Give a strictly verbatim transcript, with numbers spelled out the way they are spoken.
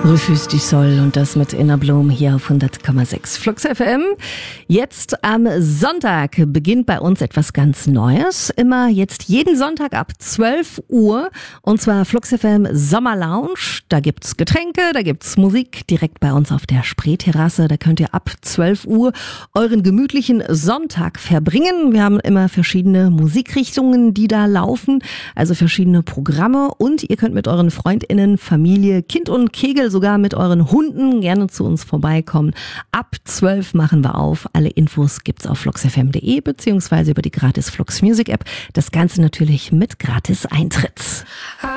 Rufus du Sol und das mit Inner Bloom hier auf hundert Komma sechs Flux F M. Jetzt am Sonntag beginnt bei uns etwas ganz Neues. Immer jetzt jeden Sonntag ab zwölf Uhr und zwar Flux F M Sommer Lounge. Da gibt's Getränke, da gibt's Musik direkt bei uns auf der Spreeterrasse. Da könnt ihr ab zwölf Uhr euren gemütlichen Sonntag verbringen. Wir haben immer verschiedene Musikrichtungen, die da laufen, also verschiedene Programme und ihr könnt mit euren FreundInnen, Familie, Kind und Kegel, sogar mit euren Hunden gerne zu uns vorbeikommen. Ab zwölf machen wir auf. Alle Infos gibt's auf flux f m punkt de beziehungsweise über die gratis Flux Music App. Das Ganze natürlich mit gratis Eintritt.